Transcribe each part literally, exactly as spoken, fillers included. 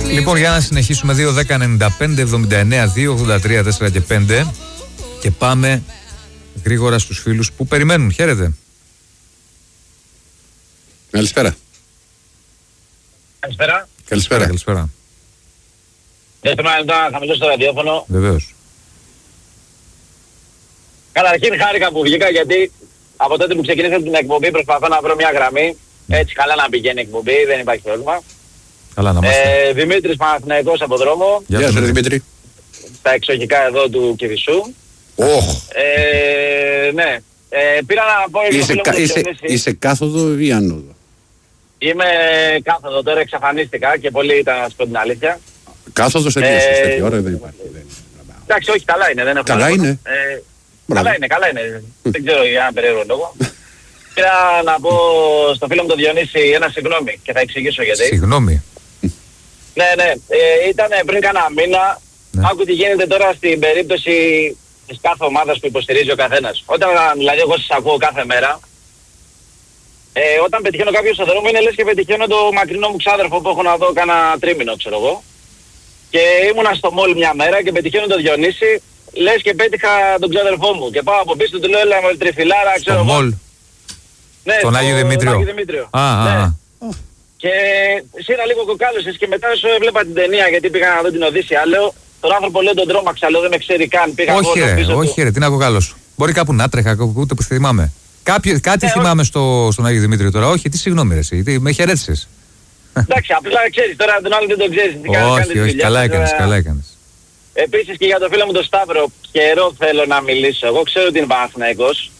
Λοιπόν, για να συνεχίσουμε, δύο δέκα ενενήντα πέντε εβδομήντα εννέα δύο ογδόντα τρία τέσσερα και πέντε και πάμε γρήγορα στους φίλους που περιμένουν. Χαίρετε. Καλησπέρα. Καλησπέρα. Καλησπέρα. Καλησπέρα. Δεν θέλω να χαμηλώσω το ραδιόφωνο. Βεβαίως. Καταρχήν χάρηκα που βγήκα, γιατί από τότε που ξεκινήσαμε την εκπομπή προσπαθώ να βρω μια γραμμή. Έτσι καλά να πηγαίνει η εκπομπή, δεν υπάρχει πρόβλημα. Καλά να είμαστε. Ε, Δημήτρης Παναθηναϊκός από δρόμο. Γεια σας Δημήτρη. Στα εξοχικά εδώ του Κηφισού. Oh. Ε, ναι. Ε, πήρα να πω... Είσαι, κα, είσαι, είσαι κάθοδο ή άνοδο? Είμαι κάθοδο, τώρα εξαφανίστηκα και πολύ ήταν να σου πω την αλήθεια. Κάθοδος τελείωσες, ε, τέτοια ώρα δεν υπάρχει. Εντάξει, όχι, καλά είναι, δεν έχω καλά είναι. Ε, καλά είναι, καλά είναι. Δεν ξέρω για ένα περίεργο λόγο. Πήρα να πω στο φίλο μου τον Διονύση ένα συγγνώμη και θα εξηγήσω γιατί. Συγγνώμη. Ναι, ναι. Ε, ήταν πριν κάνα μήνα. Ναι. Άκου τι γίνεται τώρα στην περίπτωση της κάθε ομάδας που υποστηρίζει ο καθένας. Όταν δηλαδή εγώ σας ακούω κάθε μέρα, ε, όταν πετυχαίνω κάποιο στον δρόμο είναι λες και πετυχαίνω το μακρινό μου ξάδερφο που έχω να δω κάνα τρίμηνο, ξέρω εγώ. Και ήμουνα στο μόλ μια μέρα και πετυχαίνω τον Διονύση, λες και πέτυχα τον ξάδερφό μου. Και πάω από πίσω του λέω, έλα με τριφυλάρα, ξέρω εγώ. Μόλ. Ναι, τον Άγιο Δημήτριο. Άγιο Δημήτριο. Α, ναι. α, α. Και σύνα λίγο κοκάλωσες και μετά όσο έβλεπα την ταινία, γιατί πήγα να δω την Οδύσσια, λέω, τον άνθρωπο λέω τον τρόμαξα, λέω δεν με ξέρει καν. Πήγα όχι ρε, πίσω όχι του. ρε, τι να κοκάλωσω. Μπορεί κάπου να τρέχα, ούτε που θυμάμαι. Κάποιο, κάτι ναι, θυμάμαι στο, στον Άγιο Δημήτριο τώρα. Όχι, τι συγγνώμη ρε εσύ, τι, με χαιρέτησες. Εντάξει, απλά ξέρεις, τώρα τον άλλο δεν τον ξέρεις. Όχι, όχι, καλά έκανες, καλά έκανες. Επίσης και για το φίλο μου τον Σταύρο, καιρό θέλω να μιλήσω. Εγώ ξέρω ότι είναι Παναθηναϊκός.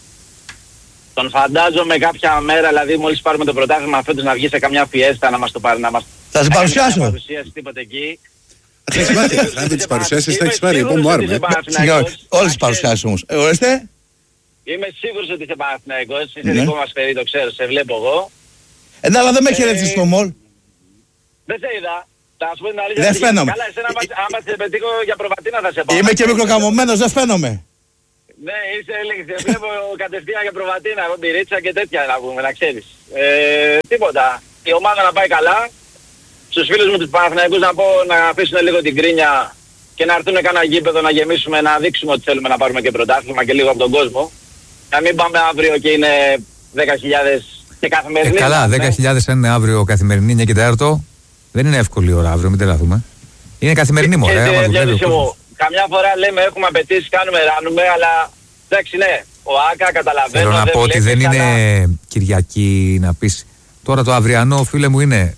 Τον φαντάζομαι κάποια μέρα, δηλαδή μόλις πάρουμε το πρωτάθλημα φέτος, να βγει σε καμιά φιέστα να μας το πάρει, να μας... Θα σε παρουσιάσω. Παρουσίαση τίποτε εκεί. Θα έχεις πάρει, θα τις παρουσιάσεις, θα έχεις πάρει, λοιπόν μου άρμε. Όλες τις παρουσιάσεις όμως. Ορίστε. Είμαι σίγουρος ότι είσαι Παναθηναϊκός, είσαι δικό μας παιδί, το ξέρω, σε βλέπω εγώ. Ε, αλλά δεν με χαιρέτησες στο μολ. Δεν σε είδα. Θα σου πω την αλήθεια. Δεν φαίνομαι. Καλά, εσένα άμα σε πετύχω για προβατίνα θα σε πάω. Είμαι και μικροκαμωμένος, δεν φαίνομαι. Ναι, είσαι έλεγχη. Βλέπω κατευθείαν για προβατίνα, εγώ μπυρίτσα και τέτοια να πούμε, να ξέρεις. Ε, τίποτα. Η ομάδα να πάει καλά. Στους φίλους μου τους Παναθηναϊκούς να πω να αφήσουν λίγο την κρίνια και να έρθουν κάνα γήπεδο να γεμίσουμε, να δείξουμε ότι θέλουμε να πάρουμε και πρωτάθλημα και λίγο από τον κόσμο. Να μην πάμε αύριο και είναι δέκα χιλιάδες και καθημερινή. Ε, καλά, δέκα χιλιάδες είναι αύριο καθημερινή εννιά και τέσσερα. Δεν είναι εύκολη η ώρα αύριο, μην τρελαθούμε. Είναι καθημερινή μου, ωραία. Καμιά φορά λέμε έχουμε απαιτήσεις, κάνουμε, ράνουμε, αλλά εντάξει ναι, ο Άκα καταλαβαίνω. Θέλω να πω ότι δεν είναι Κυριακή να πεις. Τώρα το αυριανό, φίλε μου, είναι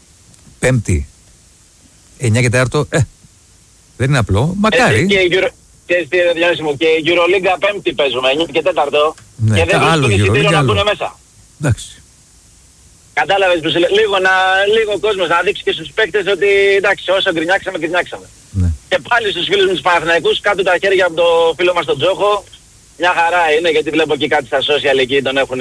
Πέμπτη, εννιά και τέσσερα. Ε, δεν είναι απλό, μακάρι. Ε, και, η Euro... και, στη μου, και η Euroliga Πέμπτη παίζουμε, εννιά και τέσσερα. Ναι, και δεν βρίσκουν εισιτήριο να μπουν μέσα. Εντάξει. Κατάλαβες που σου λέω, λίγο, να, λίγο κόσμος να δείξει και στους παίκτες ότι εντάξει, όσο γκρινιάξαμε, γκρινιάξαμε. Ναι. Και πάλι στους φίλους μου τους Παναθηναϊκούς, κάτω τα χέρια από το φίλο μας τον Τζόχο, μια χαρά είναι, γιατί βλέπω και κάτι στα social εκεί τον έχουν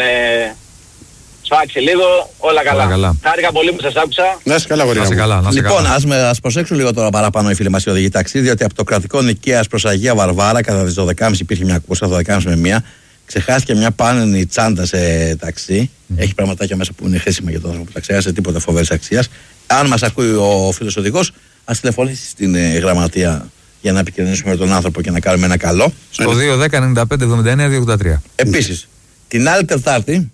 σφάξει λίγο, όλα καλά. Όλα καλά. Χάρηκα πολύ που σας άκουσα. Να είσαι καλά, γοριά μου. Καλά, να λοιπόν, καλά. Ας, με, ας προσέξουν λίγο τώρα παραπάνω οι φίλοι μας οι οδηγοί ταξί, διότι από το κρατικό Νικαίας προς Αγία Βαρβάρα κατά τις δώδεκα και μισή υπήρχε μια κούρσα, δώδεκα και μισή με μία. Ξεχάστηκε μια πάνενη τσάντα σε ταξί. Mm. Έχει πραγματάκια μέσα που είναι χρήσιμα για τον άνθρωπο που τα ξέχασε, τίποτα φοβερής αξίας. Αν μας ακούει ο φίλος οδηγός, ας τηλεφωνήσει στην ε, γραμματεία για να επικοινωνήσουμε με τον άνθρωπο και να κάνουμε ένα καλό. Στο δύο δέκα ενενήντα πέντε εβδομήντα εννέα δύο ογδόντα τρία. Επίσης, την άλλη Τετάρτη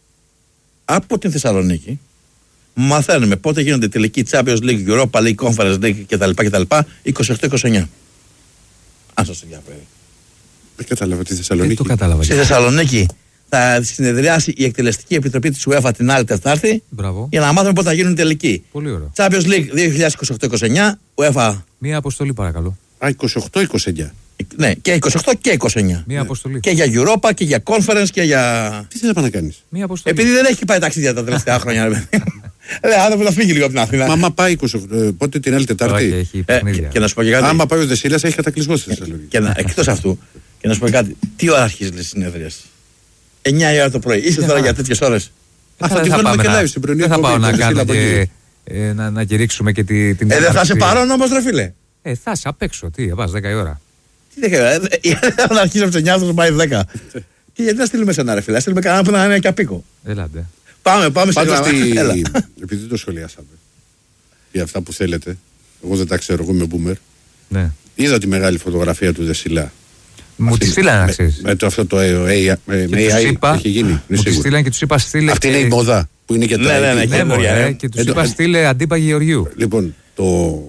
από την Θεσσαλονίκη μαθαίνουμε πότε γίνονται τελική Champions League, Europa League, Conference League κτλ. κτλ. είκοσι οκτώ είκοσι εννέα. Αν σας ενδιαφέρει. Δεν κατάλαβα τη Θεσσαλονίκη. Δεν το κατάλαβα. Στη Θεσσαλονίκη θα συνεδριάσει η εκτελεστική επιτροπή της UEFA την άλλη Τετάρτη. Μπράβο. Για να μάθουμε πότε θα γίνουν τελικοί. Πολύ ωραίο. Champions League δύο χιλιάδες είκοσι οκτώ είκοσι εννέα, UEFA. Μία αποστολή παρακαλώ. Α, είκοσι οκτώ είκοσι εννέα. Ναι, και είκοσι οκτώ και είκοσι εννέα. Μία αποστολή. Και για Europa και για Conference και για. Τι θες να κάνεις? Μία αποστολή. Επειδή δεν έχει πάει ταξίδια τα τελευταία χρόνια. Λέει, άνθρωπο να φύγει λίγο από την Αθήνα. Μα άμα πάει είκοσι οκτώ, πότε την άλλη Τετάρτη. Ε, και, και να σου πω και κάτι. Άμα πάει ο Δεσίλας, έχει κατακλυσμό στη Θεσσαλονίκη. Εκτός αυτού, και να σου πω κάτι. Τι ώρα αρχίζει η συνέδρια? εννιά η ώρα το πρωί. Είστε τώρα για τέτοιες ώρες? Αυτό τη θέλουμε και live στην πρωινή. Δεν θα πάω να κάνω και να κηρύξουμε και την. Ε, δεν θα σε παρόν όμως, ρε φίλε. Ε, θα σε απ' έξω. Τι, πας δέκα η ώρα. Τι δέκα η ώρα. Θα αρχίσει από τις εννιά, θα πάει δέκα. Και γιατί να στείλουμε σένα, ρε φίλε? Να στείλουμε κανένα που να είναι και απίκο. Ελάτε. Πάμε, πάμε σε γραμμή. Επειδή το σχολιάσαμε για αυτά που θέλετε, Εγώ δεν τα ξέρω, εγώ είμαι boomer. Ναι. Είδα τη μεγάλη φωτογραφία του Δεσιλά. Μου τη στείλανε, να ξέρεις. Με, με το αυτό το έι άι έχει γίνει. Μου τη στείλανε και τους είπα στείλε. Αυτή είναι η μόδα που είναι και τα. Ναι, ναι, ναι, ναι, μωρέ, ναι. και τους είπα στείλε Αντίπα Γεωργιού. Λοιπόν, το.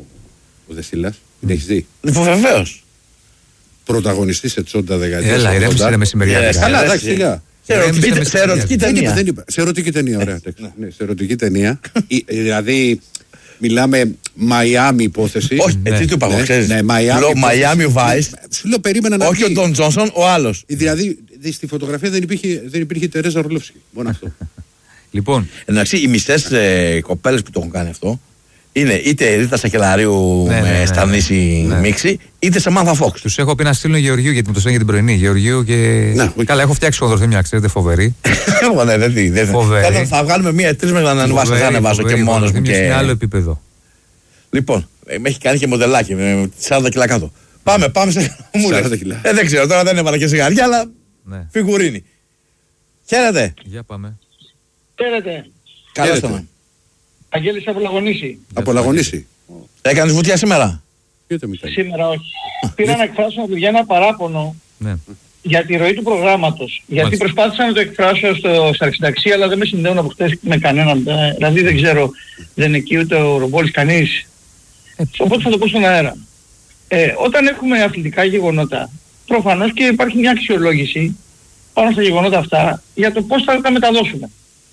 Ο Δεσιλάς, την έχεις δει. Βεβαίως. Πρωταγωνιστής σε τσόντα δεκαετία. Έλα, ηρέμησε μεσημεριάτικα. Καλά, εντάξει, σιγά. Σε ερωτική ταινία. Σε ερωτική ταινία, ωραία. Σε ερωτική ταινία. Δηλαδή, μιλάμε Μαϊάμι υπόθεση. Όχι, έτσι του είπα εγώ, ξέρεις. Μαϊάμι Vice. Σου λέω, περίμενα να. Όχι ο Ντον Τζόνσον, ο άλλος. Δηλαδή, στη φωτογραφία δεν υπήρχε η Τερέζα Ρολόφσκι. Μόνο αυτό. Λοιπόν. Εντάξει, οι μισές κοπέλες που το έχουν κάνει αυτό είναι είτε Ρίτα Σακελαρίου ναι, με ναι, ναι, Στανίση ναι. Μίξη, είτε σε Μάνθα Φόξ. Τους έχω πει να στείλουν Γεωργίου γιατί μου το στέλνει για την πρωινή. Γεωργίου και. Να, καλά, έχω φτιάξει χονδροθυμιά, ξέρετε, φοβερή. Εγώ ναι, δεν δεν θα, θα βγάλουμε μία τρεις με να ανεβάσω, θα ανεβάσω και μόνος μου. Και... είναι άλλο επίπεδο. Λοιπόν, με έχει κάνει και μοντελάκι με σαράντα κιλά κάτω. Πάμε, πάμε σε σαράντα κιλά. Ε, δεν ξέρω, τώρα δεν έβαλα και σιγαριά, αλλά ναι. Φιγουρίνη. Χαίρετε. Για πάμε. Χαίρετε. Καλώς το. Αγγέλης από Λαγονίση. Από Λαγονίση. Έκανες βουτιά σήμερα? Σήμερα όχι. Πήρα να εκφράσω για ένα παράπονο ναι. για τη ροή του προγράμματος. Γιατί Μάλιστα. προσπάθησα να το εκφράσω στο, στα αρχιταξία, αλλά δεν με συνδέουν από χτες με κανέναν. Δηλαδή δεν ξέρω, δεν είναι εκεί ούτε ο Ρομπόλης κανείς. Έτσι. Οπότε θα το πω στον αέρα. Ε, όταν έχουμε αθλητικά γεγονότα, προφανώς και υπάρχει μια αξιολόγηση πάνω στα γεγονότα αυτά για το πώς θα τα μεταδώσουμε.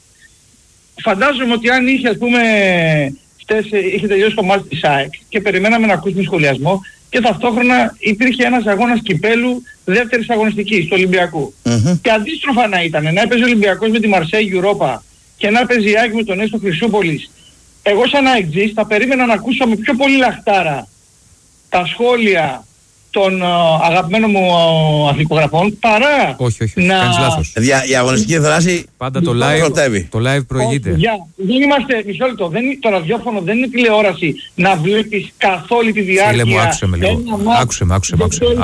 Φαντάζομαι ότι αν είχε, ας πούμε, χτες είχε τελειώσει το μάτς της ΑΕΚ και περιμέναμε να ακούσουμε σχολιασμό και ταυτόχρονα υπήρχε ένας αγώνας κυπέλου δεύτερης αγωνιστικής του Ολυμπιακού. Mm-hmm. Και αντίστροφα να ήταν, να έπαιζε ο Ολυμπιακός με τη Μαρσέη Europa και να έπαιζε η ΑΕΚ με τον Έστω Χρυσούπολης. Εγώ σαν ΑΕΚ θα περίμενα να ακούσω με πιο πολύ λαχτάρα τα σχόλια των uh, αγαπημένων μου uh, αθλητικογραφών παρά όχι, όχι, όχι. να... Κάνεις λάθος. Η αγωνιστική δράση πάντα το live, προτεύει. Το live προηγείται. Όχι, για, δεν είμαστε, μισό λεπτό, δεν, το ραδιόφωνο δεν είναι τηλεόραση να βλέπεις καθ' όλη τη διάρκεια. Φίλε μου, άκουσε με λίγο. Άκουσε με, άκουσε με.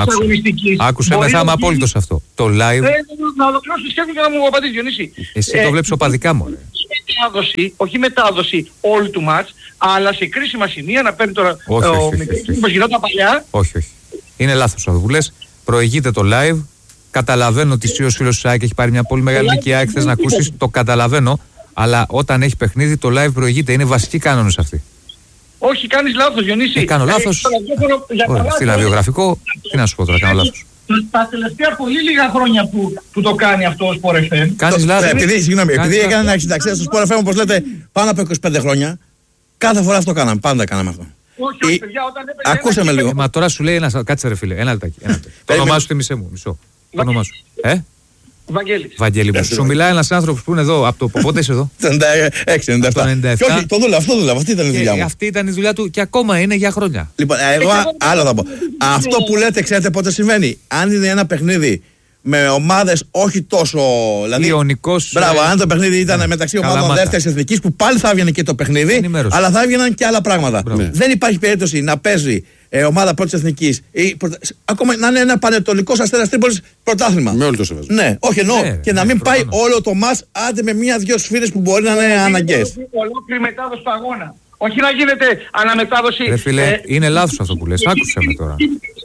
Άκουσε με, θα είμαι απόλυτος σε αυτό. Το live... Να ολοκληρώσω τη σκέψη και να μου απαντήσει, Διονύση. Εσύ το βλέπεις οπαδικά μου. Μετάδοση, όχι μετάδοση όλου του μάτς, αλλά σε κρίσιμα σημεία να παίρνει τώρα ο Μικρής που γινόταν παλιά. Όχι, όχι. Είναι λάθος αυτό που λες. Προηγείται το live. Καταλαβαίνω ότι εσύ ως φίλος του ΑΕΚ έχει πάρει μια πολύ μεγάλη νικιά. Έκθεσες να ακούσεις, το καταλαβαίνω. Αλλά όταν έχει παιχνίδι, το live προηγείται. Είναι βασικοί κανόνες αυτοί. Όχι, κάνεις λάθος, Διονύση. Ε, κάνω λάθος. Ωραία, στείλα βιογραφικό. Τι να σου πω τώρα, κάνω λάθος. Τα τελευταία πολύ λίγα χρόνια που, που το κάνει αυτό ο Sport εφ εμ. Κάνεις λάθος. Επειδή, συγγνώμη, επειδή έκανε ένα εξηταξία στο Sport εφ εμ, όπως λέτε, πάνω από είκοσι πέντε χρόνια, κάθε φορά αυτό κάναμε. Πάντα κάναμε αυτό. Όχι, όχι, παιδιά, όταν έπαιζε. Ακούσε με λίγο. Ε, μα τώρα σου λέει ένα. Κάτσε ρε φίλε, ένα λεπτάκι. Το όνομά σου, θυμίσέ μου, μισό. Το όνομά σου. Ε? Βαγγέλης. Βαγγέλη μου. Σου μιλάει ένας άνθρωπος που είναι εδώ. Από το πότε είσαι εδώ? ενενήντα έξι ενενήντα επτά. Και όχι, το δούλευα, αυτό δούλευα. Αυτή ήταν η δουλειά μου. Αυτή ήταν η δουλειά του και ακόμα είναι για χρόνια. Λοιπόν, εγώ άλλο θα πω. Αυτό που λέτε, ξέρετε πότε συμβαίνει? Αν είναι ένα παιχνίδι με ομάδες όχι τόσο. Δηλαδή, Ιωνικός, μπράβο, ε, αν το παιχνίδι ήταν ναι, μεταξύ ομάδων δεύτερης εθνικής, που πάλι θα έβγαινε και το παιχνίδι, ενημέρωση. Αλλά θα έβγαιναν και άλλα πράγματα. Ναι. Δεν υπάρχει περίπτωση να παίζει ε, ομάδα πρώτης εθνικής ή πρωτα... ακόμα να είναι ένα πανετολικός Αστέρας Τρίπολης πρωτάθλημα. Με όλο το σεβασμό. Ναι, όχι εννοώ. Ναι, και ναι, να μην πάει προφανώς όλο το μάτς άντε με μία-δυο σφύρες που μπορεί να είναι αναγκαίες. Ολόκληρη μετάδοση του αγώνα. Όχι να γίνεται αναμετάδοση. Ρε φίλε, ε, είναι λάθος αυτό που λες. Άκουσε με τώρα.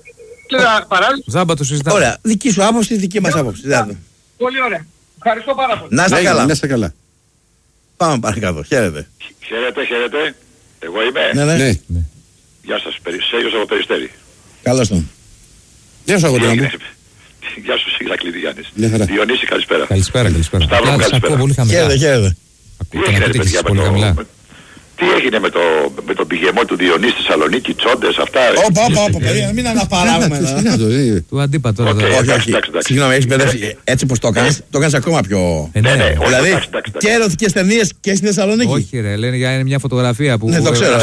Ζάμπα το συζητάμε. Ωραία, δική σου άποψη, δική μας άποψη. Πολύ ωραία. Ευχαριστώ πάρα πολύ. Να είστε καλά. Να είστε καλά. Πάμε παρακάτω. Χαίρετε. Χαίρετε, χαίρετε. Εγώ είμαι. Ναι, ναι. ναι. Γεια σας, Σέγιος από Περιστέρι. Καλώς τον. Γεια σου, αγόρι μου. Γεια σου, Ηρακλήδη Γιάννης. Διονύση, καλησπέρα. Καλησπέρα, καλησπέρα. Σταύρο, καλησπέρα. Χαίρετε, χαίρετε. Τι έγινε, ρε παιδιά, με το... Τι έγινε με, το, με τον πηγεμό του Διονύση στη Θεσσαλονίκη, τσόντες, αυτά. Όπα, όπα, όπα, παιδιά, μην αναπαράγουμε. Του αντίπα τώρα. Όχι, όχι. Συγγνώμη, έχεις μπερδεύσει. Έτσι πως το κάνεις, το κάνεις ακόμα πιο. Δηλαδή, και ερωτικές ταινίες και στη Θεσσαλονίκη. Όχι, ρε, λένε για μια φωτογραφία που. Ναι, το ξέρω.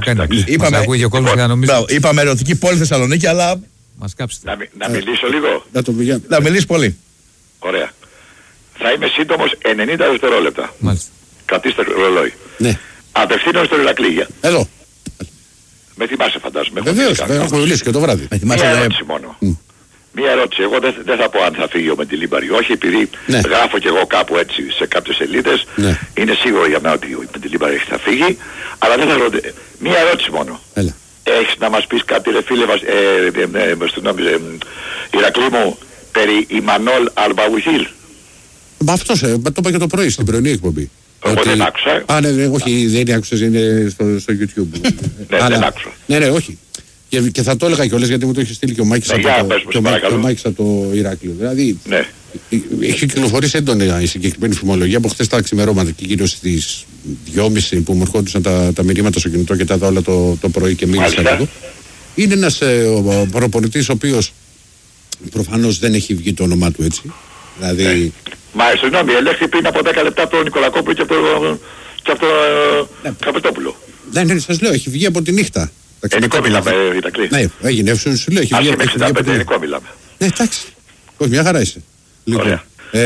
Είπαμε ερωτική πόλη Θεσσαλονίκη, αλλά. Μας κάψετε. Να μιλήσω λίγο. Να μιλήσει πολύ. Ωραία. Θα είμαι σύντομος ενενήντα δευτερόλεπτα. Μάλιστα. Κρατήστε το ρολόι. Ναι. Απευθύνω στο Ηρακλή. Εδώ. Με θυμάσαι, φαντάζομαι. Βεβαίως, έχω μιλήσει και το βράδυ. Μία ερώτηση μόνο. Mm. Μία ερώτηση. Εγώ δεν, δεν θα πω αν θα φύγει ο Μεντιλίμπαρη. Όχι, επειδή ναι. γράφω κι εγώ κάπου έτσι σε κάποιες σελίδες. Ναι. Είναι σίγουρο για μένα ότι ο Μεντιλίμπαρη θα φύγει. Αλλά δεν θα ρωτήσω. Μία ερώτηση μόνο. Έλα. έχεις να μας πεις κάτι ρε φίλε μας, ε, ε, ε, στον νόμιζε, ε, Ηρακλή μου, περί Ιμανόλ Αλμπαουζίλ? Μα αυτός, ε, το είπα και το πρωί στην πρωινή εκπομπή. Εγώ ότι... δεν άκουσα. Α, ναι, ναι, όχι, δεν άκουσες, είναι στο, στο YouTube. Ναι, αλλά... δεν άκουσα. Ναι, ναι, όχι. Και, και θα το έλεγα κιόλας γιατί μου το είχε στείλει και ο Μάκης, ναι, από, το, και ο Μάκης από το Ηράκλειο. Δηλαδή, ναι. Έχει κυκλοφορήσει έντονα η συγκεκριμένη φημολογία από χθες τα ξημερώματα και κυρίως στις δυόμιση που μου ερχόντουσαν τα, τα μηνύματα στο κινητό και τα όλα το, το πρωί και μίλησα εδώ. Είναι ένας ε, προπονητής ο οποίος προφανώς δεν έχει βγει το όνομά του έτσι. Δηλαδή... Ναι. Μα συγγνώμη, ελέγχθη πριν από δέκα λεπτά από τον Νικολακόπουλο και από τον ναι. Καπετόπουλο. Ναι, ναι, σας λέω, έχει βγει από τη νύχτα. Ελληνικό μιλάμε, Ηρακλή. Ναι, έγινε, σου λέω, έχει βγει από τη ελληνικό μιλάμε. Ναι, εντάξει. Όχι, μια χαρά είσαι. Λοιπόν, ε,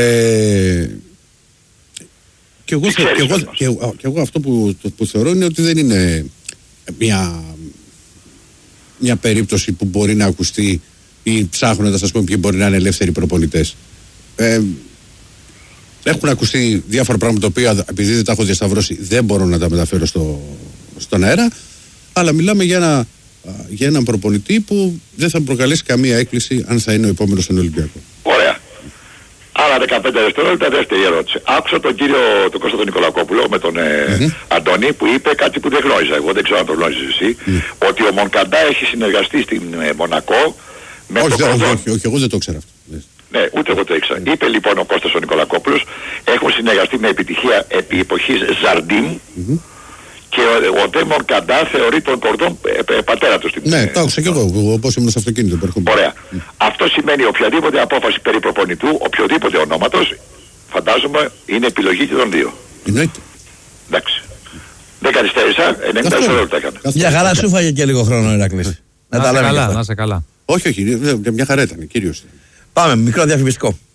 και, εγώ, και, εγώ, και, εγώ, και εγώ αυτό που, το, που θεωρώ είναι ότι δεν είναι μια, μια περίπτωση που μπορεί να ακουστεί ή ψάχνοντας, ας πούμε, ποιοι μπορεί να είναι ελεύθεροι προπονητές. Ε, έχουν ακουστεί διάφορα πράγματα τα οποία επειδή δεν τα έχω διασταυρώσει δεν μπορώ να τα μεταφέρω στο, στον αέρα, αλλά μιλάμε για ένα για έναν προπονητή που δεν θα προκαλέσει καμία έκπληξη αν θα είναι ο επόμενος στον Ολυμπιακό. Ωραία. Άλλα δεκαπέντε δευτερόλεπτα, δεύτερη ερώτηση. Άκουσα τον κύριο τον Κώστα τον Νικολακόπουλο με τον ε, mm-hmm. Αντώνη που είπε κάτι που δεν γνώριζα. Εγώ δεν ξέρω αν το γνώριζες εσύ. Mm. Ότι ο Μονκαντά έχει συνεργαστεί στην ε, Μονακό με όχι, τον όχι, όχι, όχι, εγώ δεν το ξέρω αυτό. Ναι, ούτε εγώ το ήξερα. Mm. Είπε λοιπόν ο Κώστας ο Νικολακόπουλος, έχουν συνεργαστεί με επιτυχία επί εποχής Ζαρντίν. Mm-hmm. Και ο, ο Ντέμον Καντά θεωρεί τον Κορδόν ε, ε, πατέρα του στην Ναι, το άκουσα και εγώ, όπως ήμουν στο αυτοκίνητο. Ωραία. Mm. Αυτό σημαίνει οποιαδήποτε απόφαση περί προπονητού, οποιοδήποτε ονόματος, φαντάζομαι είναι επιλογή και των δύο. Εννοείται. Εντάξει. Δεν καθυστέρησα, ενενήντα δευτερόλεπτα έκανα. Για χαρά σου φάγε και λίγο χρόνο, Ηρακλής. Να τα λέμε καλά, να σε καλά. Όχι, όχι, μια χαρά ήταν, κύριος. Πάμε, μικρό διαφημιστικό.